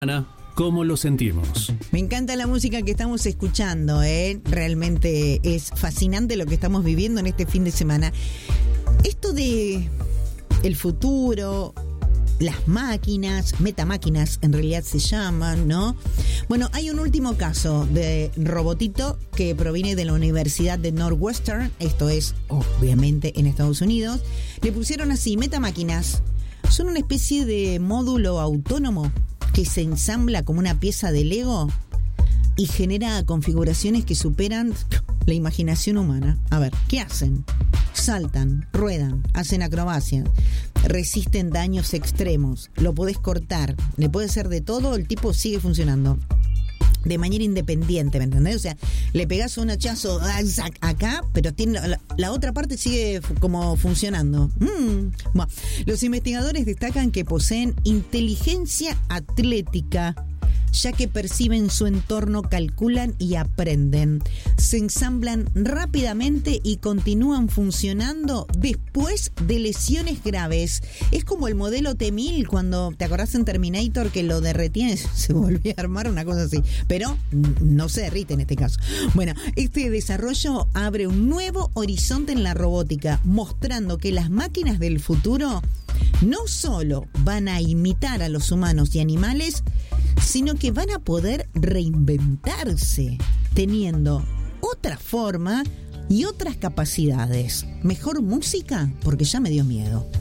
Ana, ¿cómo lo sentimos? Me encanta la música que estamos escuchando, realmente es fascinante lo que estamos viviendo en este fin de semana. Esto de el futuro, las máquinas, metamáquinas en realidad se llaman, ¿no? Bueno, hay un último caso de robotito que proviene de la Universidad de Northwestern, esto es obviamente en Estados Unidos. Le pusieron así, metamáquinas. Son una especie de módulo autónomo que se ensambla como una pieza de Lego y genera configuraciones que superan la imaginación humana. A ver, ¿qué hacen? Saltan, ruedan, hacen acrobacias, resisten daños extremos, lo podés cortar, le puede hacer de todo, el tipo sigue funcionando de manera independiente, ¿me entendés? O sea, le pegás un hachazo acá, pero tiene la otra parte sigue como funcionando. Bueno, los investigadores destacan que poseen inteligencia atlética, ya que perciben su entorno, calculan y aprenden. Se ensamblan rápidamente y continúan funcionando después de lesiones graves. Es como el modelo T-1000, cuando te acordás en Terminator que lo derretían y se volvía a armar, una cosa así. Pero no se derrite en este caso. Bueno, este desarrollo abre un nuevo horizonte en la robótica, mostrando que las máquinas del futuro no solo van a imitar a los humanos y animales, sino que van a poder reinventarse, teniendo otra forma y otras capacidades. Mejor música, porque ya me dio miedo.